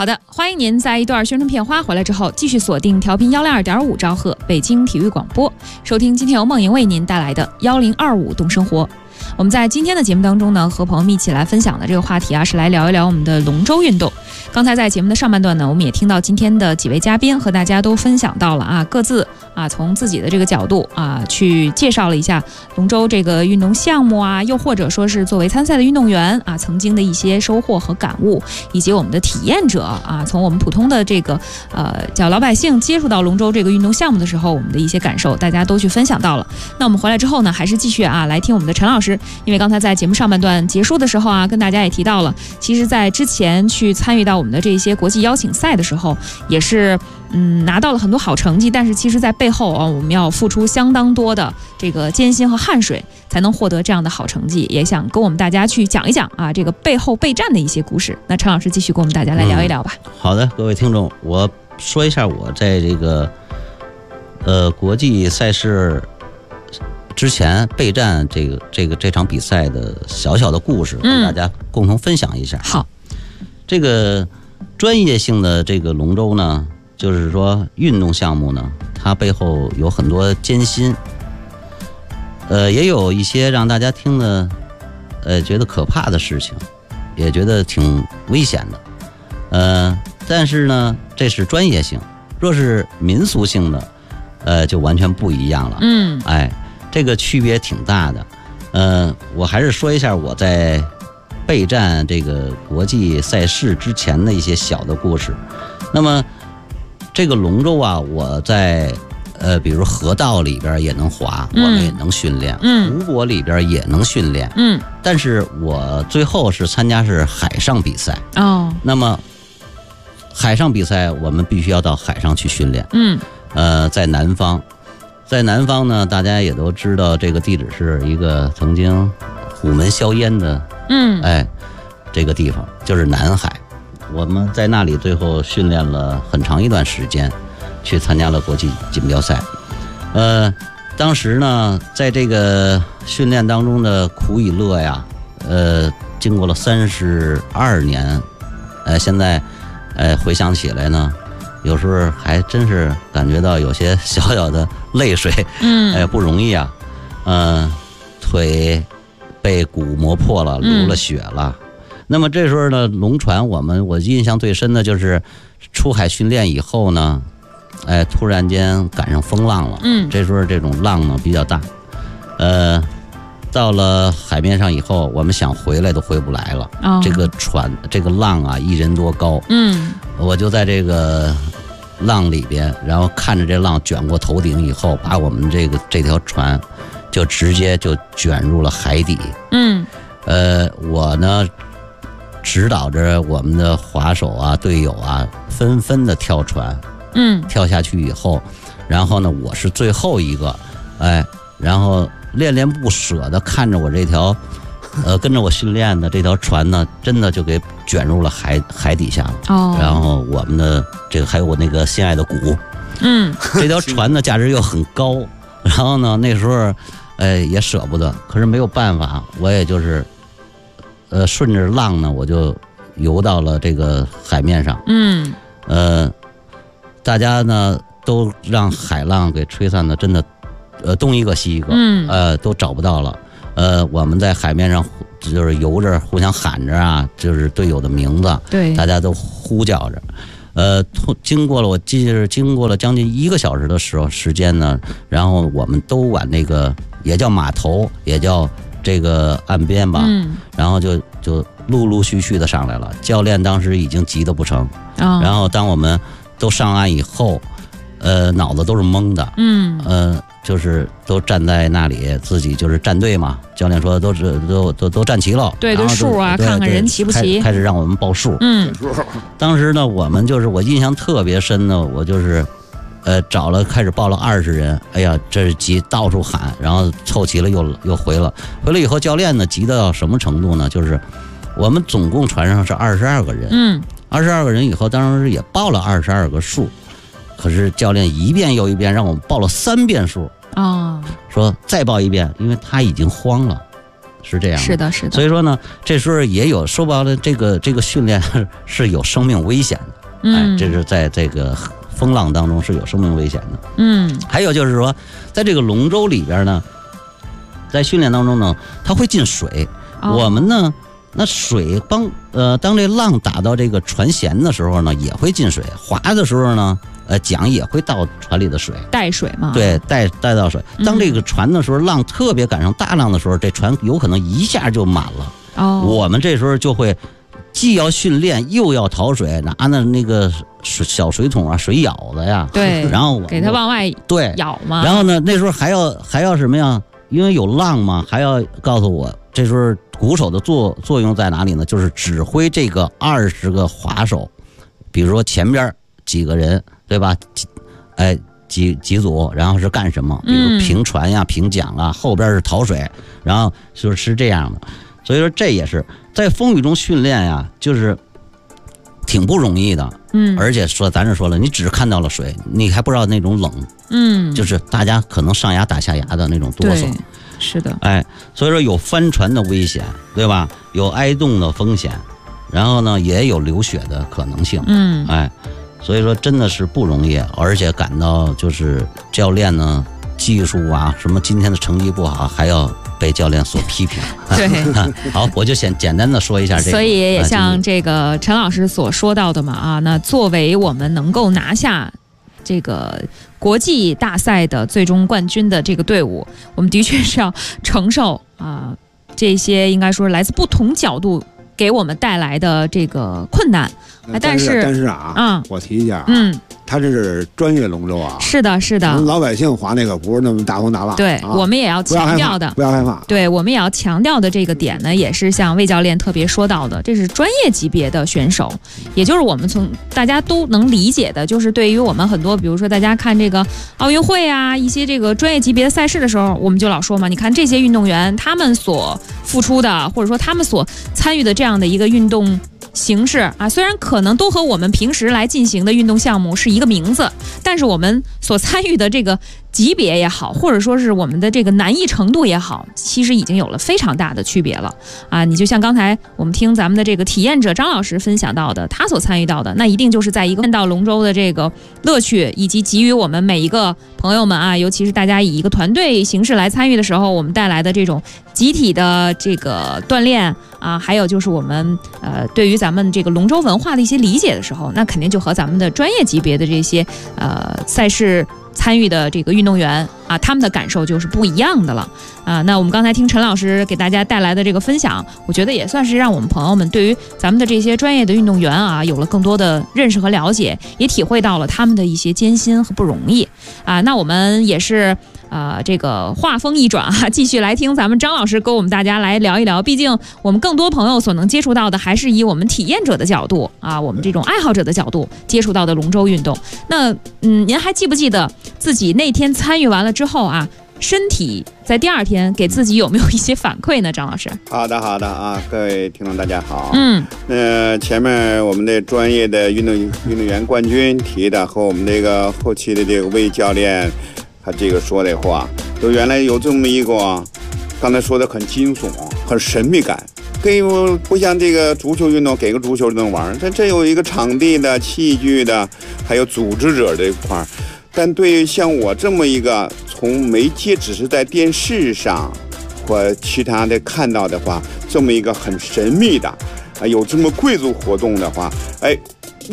好的，欢迎您在一段宣传片花回来之后，继续锁定调频102.5兆赫北京体育广播，收听今天由梦莹为您带来的1025动生活。我们在今天的节目当中呢，和朋友们一起来分享的这个话题啊，是来聊一聊我们的龙舟运动。刚才在节目的上半段呢，我们也听到今天的几位嘉宾和大家都分享到了啊，各自从自己的这个角度去介绍了一下龙舟这个运动项目啊，又或者说是作为参赛的运动员曾经的一些收获和感悟，以及我们的体验者从我们普通的这个叫老百姓接触到龙舟这个运动项目的时候，我们的一些感受，大家都去分享到了。那我们回来之后呢，还是继续来听我们的陈老师，因为刚才在节目上半段结束的时候跟大家也提到了，其实在之前去参与到我们的这些国际邀请赛的时候，也是拿到了很多好成绩，但是其实在背后我们要付出相当多的这个艰辛和汗水，才能获得这样的好成绩。也想跟我们大家去讲一讲这个背后备战的一些故事。那陈老师继续跟我们大家来聊一聊吧。 好的，各位听众，我说一下我在这个国际赛事之前备战这场比赛的小小的故事，跟大家共同分享一下。 好， 这个专业性的这个龙舟呢，就是说运动项目呢，它背后有很多艰辛，也有一些让大家听的觉得可怕的事情，也觉得挺危险的，但是呢，这是专业性，若是民俗性的，就完全不一样了。这个区别挺大的。我还是说一下我在备战这个国际赛事之前的一些小的故事。那么这个龙舟我在比如河道里边也能滑，我们也能训练，湖泊里边也能训练，但是我最后是参加是海上比赛。那么海上比赛我们必须要到海上去训练。在南方呢，大家也都知道这个地址是一个曾经虎门销烟的这个地方，就是南海。我们在那里最后训练了很长一段时间，去参加了国际锦标赛。当时呢，在这个训练当中的苦与乐呀，经过了32年，现在回想起来呢，有时候还真是感觉到有些小小的泪水，不容易啊。腿被骨磨破了，流了血了。那么这时候呢，龙船我印象最深的就是出海训练以后呢，突然间赶上风浪了。这时候这种浪呢比较大，到了海面上以后，我们想回来都回不来了。这个船这个浪1人多高。我就在这个浪里边，然后看着这浪卷过头顶以后，把我们这条船就直接就卷入了海底。我呢指导着我们的划手队友纷纷的跳船。跳下去以后，然后呢我是最后一个，然后恋恋不舍的看着我这条跟着我训练的这条船呢，真的就给卷入了海底下了。然后我们的这个还有我那个心爱的鼓，这条船的价值又很高，然后呢那时候也舍不得，可是没有办法，我也就是顺着浪呢，我就游到了这个海面上。大家呢都让海浪给吹散的，真的东一个西一个，都找不到了。我们在海面上就是游着，互相喊着就是队友的名字，对，大家都呼叫着。经过了将近1个小时的时间呢，然后我们都往那个也叫码头，也叫这个岸边吧，然后就陆陆续续的上来了。教练当时已经急得不成，然后当我们都上岸以后，脑子都是懵的，就是都站在那里，自己就是站队嘛。教练说都站齐了， 对数看看人齐不齐， 开始让我们报数。当时呢，我印象特别深的，我就是开始报了20人。哎呀，这是急，到处喊，然后凑齐了又回了以后，教练呢急到什么程度呢？就是我们总共船上是22个人，22个人以后，当时也报了22个数。可是教练一遍又一遍让我们报了3遍数说再报一遍，因为他已经慌了，是这样的。 是的。 所以说呢，这时候也有说白了，这个训练是有生命危险的。 这是在这个风浪当中是有生命危险的。还有就是说，在这个龙舟里边呢，在训练当中呢，它会进水。我们呢，那水当这浪打到这个船舷的时候呢，也会进水。划的时候呢，桨也会到船里的水， 带水嘛。 对，带到水。当这个船的时候，浪特别赶上大浪的时候，这船有可能一下就满了。我们这时候就会既要训练，又要淘水，拿那个小水桶啊、水舀子呀， 对， 然后给它往外舀嘛。 然后呢，那时候还要什么呀？因为有浪嘛，还要告诉我，这时候鼓手的作用在哪里呢？就是指挥这个20个划手，比如说前边几个人，对吧？几组，然后是干什么？比如平船呀、平桨啊，后边是淘水，然后就是这样的。所以说这也是在风雨中训练呀，就是挺不容易的。而且咱这说了，你只看到了水，你还不知道那种冷。就是大家可能上牙打下牙的那种哆嗦。 是的。 所以说有翻船的危险，对吧？有挨冻的风险，然后呢也有流血的可能性。所以说真的是不容易，而且感到就是教练呢技术啊什么今天的成绩不好，还要被教练所批评。 对， 好，我就先简单的说一下这个。 所以也像这个陈老师所说到的嘛，那作为我们能够拿下这个国际大赛的最终冠军的这个队伍，我们的确是要承受这些应该说是来自不同角度给我们带来的这个困难。但是我提一下他这是专业龙舟啊。 是的，是的。 老百姓划那个不是那么大风大浪。 对，我们也要强调的， 不要害怕。 对，我们也要强调的这个点呢，也是像魏教练特别说到的，这是专业级别的选手，也就是我们从大家都能理解的，就是对于我们很多，比如说大家看这个奥运会啊，一些这个专业级别的赛事的时候，我们就老说嘛，你看这些运动员他们所付出的，或者说他们所参与的这样的一个运动形式啊，虽然可能都和我们平时来进行的运动项目是一个名字，但是我们所参与的这个级别也好，或者说是我们的这个难易程度也好，其实已经有了非常大的区别了啊！你就像刚才我们听咱们的这个体验者张老师分享到的，他所参与到的，那一定就是在一个看到龙舟的这个乐趣，以及给予我们每一个朋友们啊，尤其是大家以一个团队形式来参与的时候，我们带来的这种集体的这个锻炼啊，还有就是我们对于咱们这个龙舟文化的一些理解的时候，那肯定就和咱们的专业级别的这些赛事参与的这个运动员啊，他们的感受就是不一样的了啊。那我们刚才听陈老师给大家带来的这个分享，我觉得也算是让我们朋友们对于咱们的这些专业的运动员啊，有了更多的认识和了解，也体会到了他们的一些艰辛和不容易啊。那我们也是这个话锋一转啊，继续来听咱们张老师跟我们大家来聊一聊。毕竟我们更多朋友所能接触到的，还是以我们体验者的角度啊，我们这种爱好者的角度接触到的龙舟运动。那您还记不记得自己那天参与完了之后啊，身体在第二天给自己有没有一些反馈呢？张老师。 好的啊，各位听众大家好。前面我们的专业的运动员冠军提的和我们这个后期的这个魏教练他这个说的话，都原来有这么一个，刚才说的很惊悚，很神秘感，不像这个足球运动给个足球就能玩，这有一个场地的、器具的，还有组织者这一块。但对于像我这么一个从媒介只是在电视上或其他的看到的话，这么一个很神秘的有这么贵族活动的话，